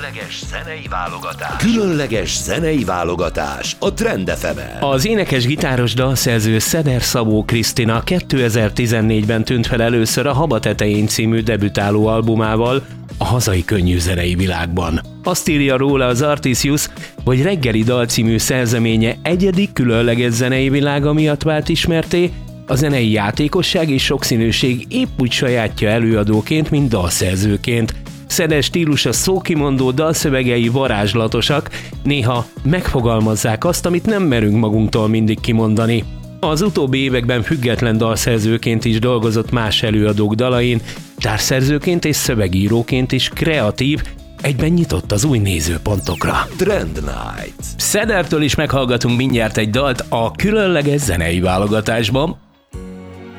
Különleges zenei válogatás. Különleges zenei válogatás a Trend FM-en. Az énekes-gitáros dalszerző Szeder Szabó Krisztina 2014-ben tűnt fel először a Haba tetején című debütáló albumával a hazai könnyű zenei világban. Azt írja róla az Artisius, hogy Reggeli dal című szerzeménye egyedi, különleges zenei világa miatt vált ismerté, a zenei játékosság és sokszínűség épp úgy sajátja előadóként, mint dalszerzőként. Szeder stílusa szókimondó, dalszövegei varázslatosak, néha megfogalmazzák azt, amit nem merünk magunktól mindig kimondani. Az utóbbi években független dalszerzőként is dolgozott más előadók dalain, társszerzőként és szövegíróként is kreatív, egyben nyitott az új nézőpontokra. Trend Night. Szedertől is meghallgatunk mindjárt egy dalt a különleges zenei válogatásban.